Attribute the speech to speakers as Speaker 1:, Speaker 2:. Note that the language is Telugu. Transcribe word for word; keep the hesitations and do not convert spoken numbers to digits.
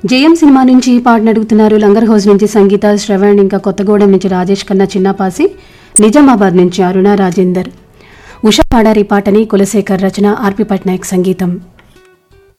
Speaker 1: జయం సినిమా నుంచి ఈ పాటను అడుగుతున్నారు. లంగర్ హౌస్ నుంచి సంగీత, శ్రవణ్, ఇంకా కొత్తగూడెం నుంచి రాజేష్ ఖన్నా, చిన్నపాసి, నిజామాబాద్ నుంచి అరుణ రాజేందర్. ఉషా పాడారి పాటని కులశేఖర్ రచన, ఆర్పి పట్నాయక్ సంగీతం.